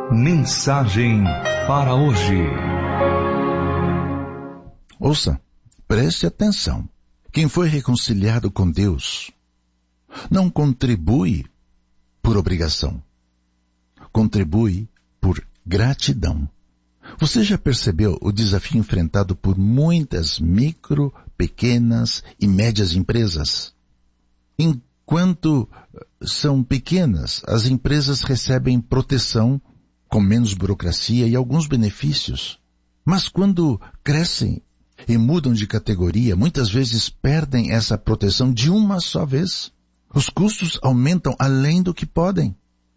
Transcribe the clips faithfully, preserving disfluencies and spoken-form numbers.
Mensagem para hoje. Ouça, preste atenção. Quem foi reconciliado com Deus não contribui por obrigação. Contribui por gratidão. Você já percebeu o desafio enfrentado por muitas micro, pequenas e médias empresas? Enquanto são pequenas, as empresas recebem proteção com menos burocracia e alguns benefícios. Mas quando crescem e mudam de categoria, muitas vezes perdem essa proteção de uma só vez. Os custos aumentam além do que podem.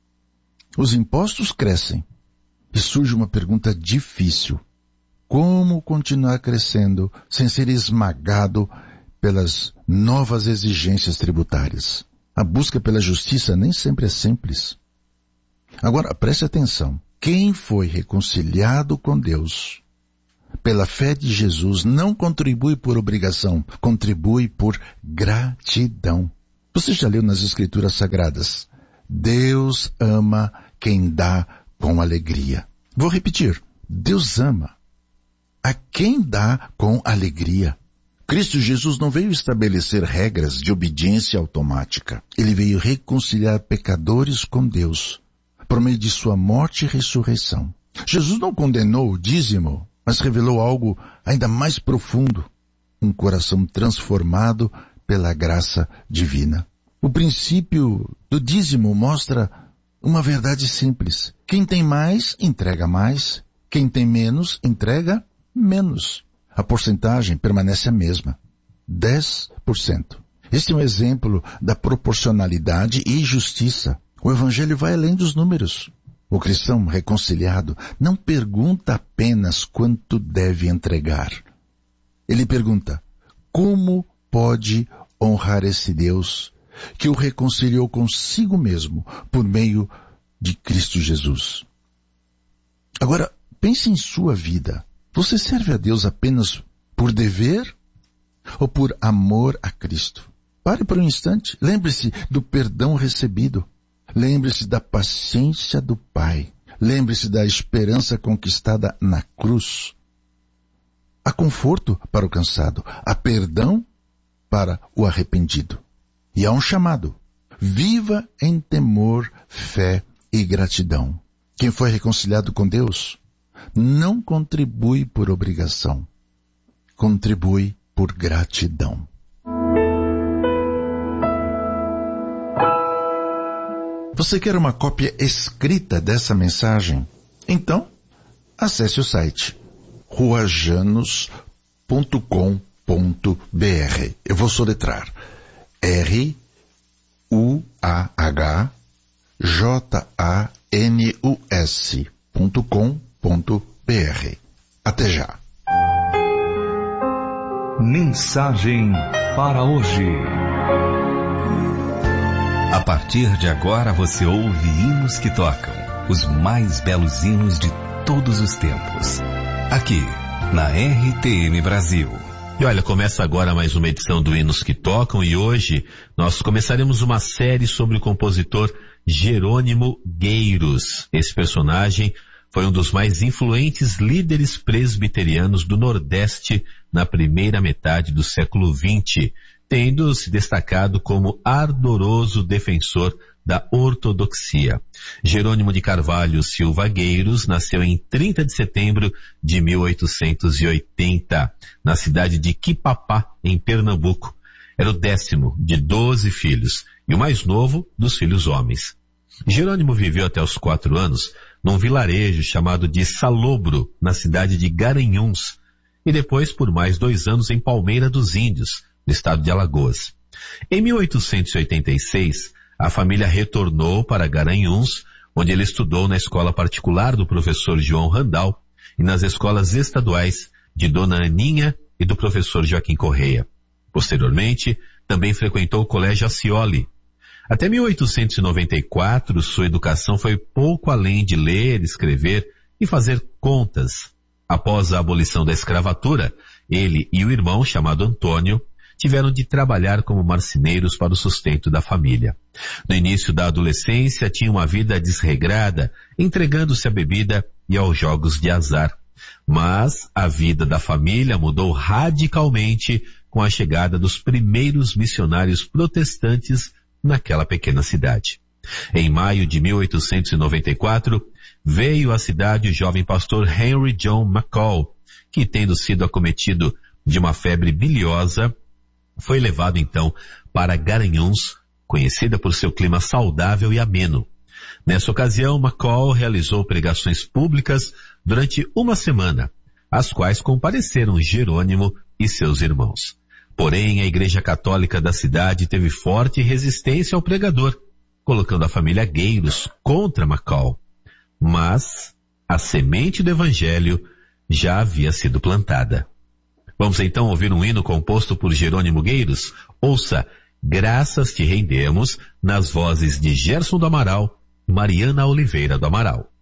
Os impostos crescem. E surge uma pergunta difícil. Como continuar crescendo sem ser esmagado pelas novas exigências tributárias? A busca pela justiça nem sempre é simples. Agora, preste atenção. Quem foi reconciliado com Deus pela fé de Jesus não contribui por obrigação, contribui por gratidão. Você já leu nas Escrituras Sagradas? Deus ama quem dá com alegria. Vou repetir. Deus ama a quem dá com alegria. Cristo Jesus não veio estabelecer regras de obediência automática. Ele veio reconciliar pecadores com Deus por meio de sua morte e ressurreição. Jesus não condenou o dízimo, mas revelou algo ainda mais profundo, um coração transformado pela graça divina. O princípio do dízimo mostra uma verdade simples. Quem tem mais, entrega mais. Quem tem menos, entrega menos. A porcentagem permanece a mesma, dez por cento. Este é um exemplo da proporcionalidade e justiça. O Evangelho vai além dos números. O cristão reconciliado não pergunta apenas quanto deve entregar. Ele pergunta, como pode honrar esse Deus que o reconciliou consigo mesmo por meio de Cristo Jesus? Agora, pense em sua vida. Você serve a Deus apenas por dever ou por amor a Cristo? Pare por um instante. Lembre-se do perdão recebido. Lembre-se da paciência do Pai. Lembre-se da esperança conquistada na cruz. Há conforto para o cansado. Há perdão para o arrependido. E há um chamado. Viva em temor, fé e gratidão. Quem foi reconciliado com Deus não contribui por obrigação. Contribui por gratidão. Você quer uma cópia escrita dessa mensagem? Então, acesse o site ruajanos ponto com ponto b r. Eu vou soletrar R U A H J A N U S ponto com ponto b r. Até já. Mensagem para hoje. A partir de agora você ouve hinos que tocam, os mais belos hinos de todos os tempos. Aqui, na R T M Brasil. E olha, começa agora mais uma edição do Hinos que Tocam e hoje nós começaremos uma série sobre o compositor Jerônimo Gueiros. Esse personagem foi um dos mais influentes líderes presbiterianos do Nordeste na primeira metade do século vinte, tendo se destacado como ardoroso defensor da ortodoxia. Jerônimo de Carvalho Silva Gueiros nasceu em trinta de setembro de mil oitocentos e oitenta, na cidade de Quipapá, em Pernambuco. Era o décimo de doze filhos e o mais novo dos filhos homens. Jerônimo viveu até os quatro anos num vilarejo chamado de Salobro, na cidade de Garanhuns, e depois por mais dois anos em Palmeira dos Índios, no estado de Alagoas. Em mil oitocentos e oitenta e seis, a família retornou para Garanhuns, onde ele estudou na escola particular do professor João Randal e nas escolas estaduais de Dona Aninha e do professor Joaquim Correia. Posteriormente, também frequentou o Colégio Acioli. Até mil oitocentos e noventa e quatro, sua educação foi pouco além de ler, escrever e fazer contas. Após a abolição da escravatura, ele e o irmão, chamado Antônio, tiveram de trabalhar como marceneiros para o sustento da família. No início da adolescência, tinham uma vida desregrada, entregando-se à bebida e aos jogos de azar. Mas a vida da família mudou radicalmente com a chegada dos primeiros missionários protestantes naquela pequena cidade. Em maio de mil oitocentos e noventa e quatro, veio à cidade o jovem pastor Henry John McCall, que, tendo sido acometido de uma febre biliosa, foi levado então para Garanhuns, conhecida por seu clima saudável e ameno. Nessa ocasião, McCall realizou pregações públicas durante uma semana, às quais compareceram Jerônimo e seus irmãos. Porém, a Igreja Católica da cidade teve forte resistência ao pregador, colocando a família Gueiros contra McCall. Mas a semente do Evangelho já havia sido plantada. Vamos então ouvir um hino composto por Jerônimo Gueiros. Ouça Graças Te Rendemos, nas vozes de Gerson do Amaral e Mariana Oliveira do Amaral.